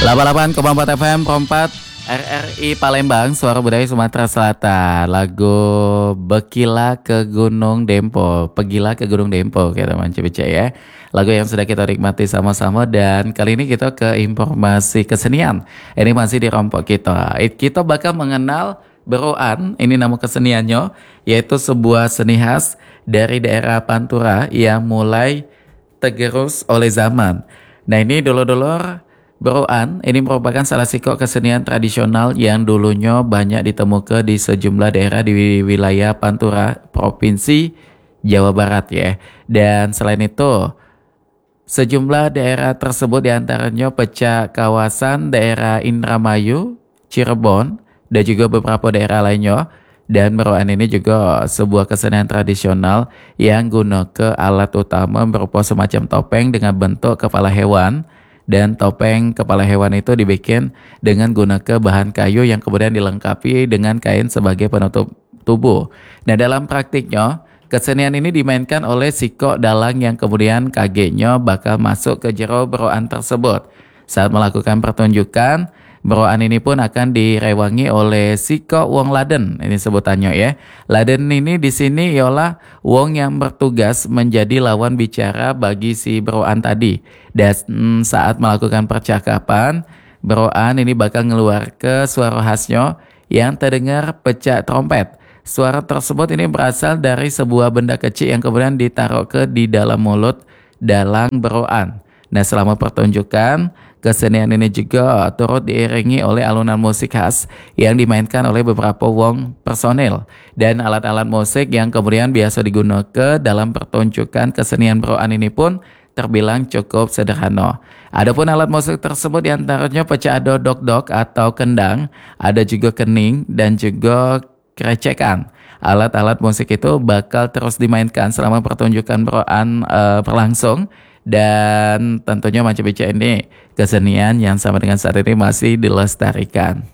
88,4 FM Perempat RRI Palembang, Suara Budaya Sumatera Selatan. Lagu Bekila ke Gunung Dempo, Pegila ke Gunung Dempo, kata Manci Beca ya. Lagu yang sudah kita nikmati sama-sama, dan kali ini kita ke informasi kesenian. Ini masih di rompok kita. Kita bakal mengenal beroan, ini nama keseniannya, yaitu sebuah seni khas dari daerah Pantura yang mulai tergerus oleh zaman. Nah, ini dulur-dulur, beroan ini merupakan salah satu kesenian tradisional yang dulunya banyak ditemukan di sejumlah daerah di wilayah Pantura, Provinsi Jawa Barat ya. Dan selain itu, sejumlah daerah tersebut diantaranya pecah kawasan daerah Indramayu, Cirebon, dan juga beberapa daerah lainnya. Dan beroan ini juga sebuah kesenian tradisional yang guna ke alat utama berupa semacam topeng dengan bentuk kepala hewan. Dan topeng kepala hewan itu dibikin dengan gunakan bahan kayu yang kemudian dilengkapi dengan kain sebagai penutup tubuh. Nah, dalam praktiknya, kesenian ini dimainkan oleh siko dalang yang kemudian kagetnya bakal masuk ke jero beroan tersebut. Saat melakukan pertunjukan, beroan ini pun akan direwangi oleh siko wong laden. Ini sebutannya ya. Laden ini di sini ialah wong yang bertugas menjadi lawan bicara bagi si beroan tadi. Dan saat melakukan percakapan, beroan ini bakal ngeluar ke suara khasnya yang terdengar pecah trompet. Suara tersebut ini berasal dari sebuah benda kecil yang kemudian ditaruh di dalam mulut dalang beroan. Nah, selama pertunjukan, kesenian ini juga turut diiringi oleh alunan musik khas yang dimainkan oleh beberapa wong personil dan alat-alat musik yang kemudian biasa digunakan dalam pertunjukan kesenian beroan ini pun terbilang cukup sederhana. Adapun alat musik tersebut diantaranya pecah dodok-dok atau kendang, ada juga kening dan juga krecekan. Alat-alat musik itu bakal terus dimainkan selama pertunjukan beroan berlangsung. Dan tentunya Manci Beca ini kesenian yang sama dengan saat ini masih dilestarikan.